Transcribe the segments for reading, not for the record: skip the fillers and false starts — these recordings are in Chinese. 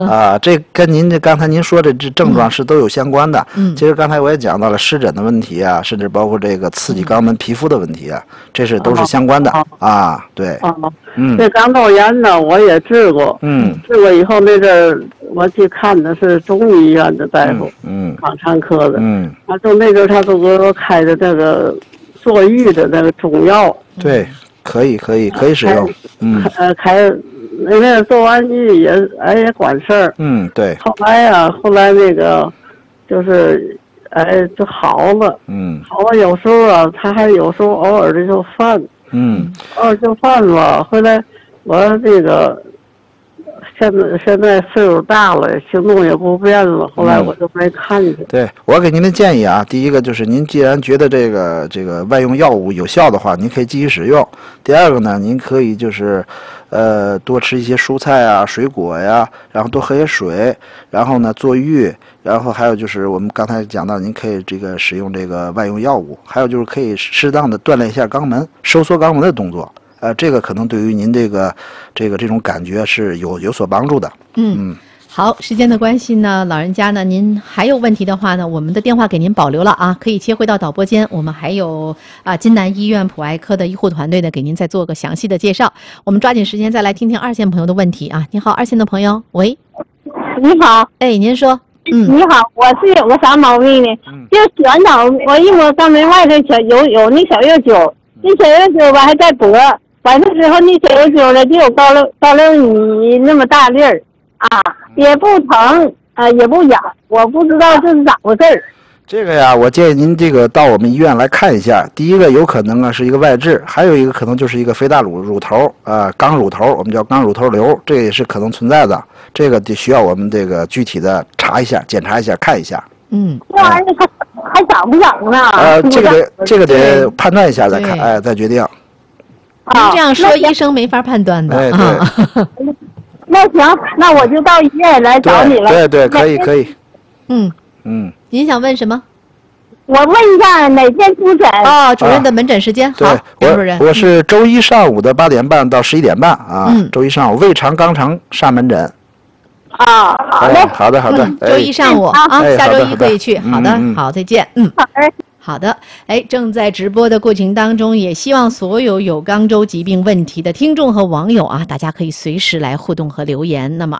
这跟刚才您说的这症状是都有相关的。其实刚才我也讲到了湿疹的问题啊，甚至包括这个刺激肛门皮肤的问题啊，这是都是相关的对。 这肛周炎呢，我也治过。治过以后那阵儿我去看的是中医院的大夫，肛肠科的。他就那阵儿他都给我开的这个坐浴的那个中药。 对，可以使用。 开。那个做完浴也管事儿。 对。 后来那个就是就好了。好了，有时候啊，他还有时候偶尔的就犯。偶尔就犯了。后来我这个现在岁数大了，行动也不便了，后来我就没看去。 对，我给您的建议啊，第一个就是您既然觉得这个外用药物有效的话，您可以继续使用。第二个呢，您可以就是多吃一些蔬菜啊、水果呀，然后多喝些水，然后呢坐浴，然后还有就是我们刚才讲到，您可以使用这个外用药物，还有就是可以适当的锻炼一下肛门，收缩肛门的动作。这个可能对于您这种感觉是有所帮助的。 好，时间的关系呢，老人家呢，您还有问题的话呢，我们的电话给您保留了啊，可以切回到导播间，我们还有金南医院普外科的医护团队呢，给您再做个详细的介绍。我们抓紧时间再来听听二线朋友的问题啊。你好，二线的朋友，喂， 你好， 您说。 你好，我是有个啥毛病呢？就旋倒，我一摸肛门外头有那小月灸，那小月灸吧还在脖，完的时候那小月灸呢就有高粱米那么大粒儿也不疼也不痒，我不知道这是咋回事儿。 这个呀，我建议您到我们医院来看一下。第一个有可能是一个外痔，还有一个可能就是一个肥大乳头肛乳头，我们叫肛乳头瘤，这个也是可能存在的。这个得需要我们具体的查一下、检查一下、看一下。 这玩意儿还长不长呢？ 这个得判断一下再看，再决定。 您这样说，医生没法判断的。 那行，那我就到医院来找你了。 对，可以。 您想问什么？ 我问一下哪天出诊？ 主任的门诊时间。好，杨主任。 我是周一上午的8点半到11点半周一上午胃肠肛肠上门诊。 好嘞。 好的。 周一上午下周一可以去。好的，好，再见。好的，正在直播的过程当中，也希望所有有肛周疾病问题的听众和网友大家可以随时来互动和留言。那么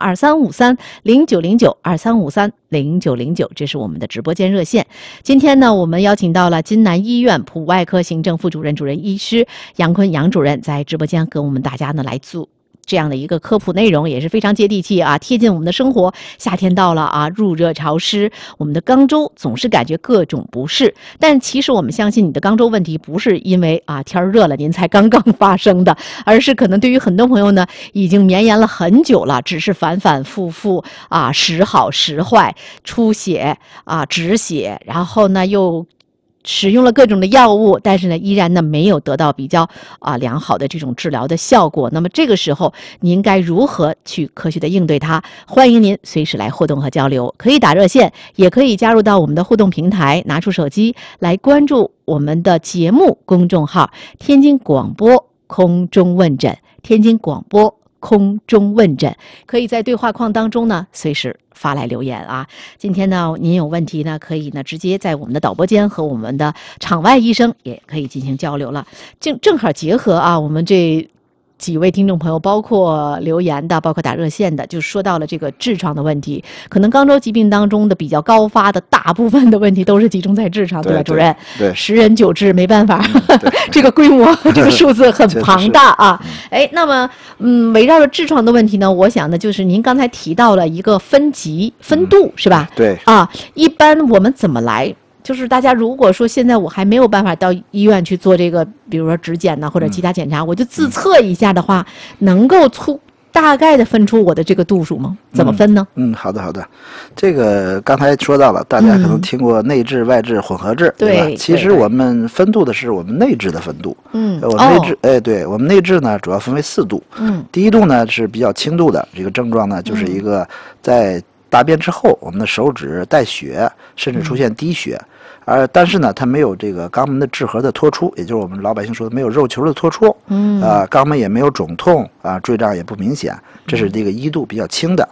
23530909，23530909，这是我们的直播间热线。今天呢，我们邀请到了金南医院普外科行政副主任、主任医师杨坤杨主任，在直播间跟我们大家呢来做这样的一个科普内容，也是非常接地气贴近我们的生活。夏天到了入热潮湿，我们的肛周总是感觉各种不适，但其实我们相信你的肛周问题不是因为天热了您才刚刚发生的，而是可能对于很多朋友呢已经绵延了很久了，只是反反复复时好时坏，出血止血，然后呢又使用了各种的药物，但是呢依然呢没有得到比较良好的这种治疗的效果。那么这个时候您该如何去科学的应对它？欢迎您随时来互动和交流，可以打热线，也可以加入到我们的互动平台，拿出手机来关注我们的节目公众号天津广播空中问诊，天津广播空中问诊，可以在对话框当中呢随时发来留言今天呢您有问题呢可以呢直接在我们的导播间和我们的场外医生也可以进行交流了。正好结合我们这几位听众朋友，包括留言的，包括打热线的，就说到了这个痔疮的问题。可能肛周疾病当中的比较高发的大部分的问题都是集中在痔疮，对吧，主任？ 对 ，10人9痔没办法，这个规模，这个数字很庞大那么，围绕着痔疮的问题呢，我想呢，就是您刚才提到了一个分级、分度，是吧？ 对。 一般我们怎么来？就是大家如果说现在我还没有办法到医院去做这个，比如说指检或者其他检查，我就自测一下的话，能够大概的分出我的这个度数吗？怎么分呢？ 好的。这个刚才说到了，大家可能听过内痔、外痔、混合痔，对吧？其实我们分度的是我们内痔的分度。我们内痔，对，我们内痔呢主要分为4度。第一度呢是比较轻度的，这个症状呢就是一个在大便之后，我们的手指带血，甚至出现滴血。但是呢，它没有这个肛门的痔核的脱出，也就是我们老百姓说的没有肉球的脱出，肛门也没有肿痛，坠胀也不明显，这是这个1度比较轻的。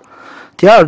第二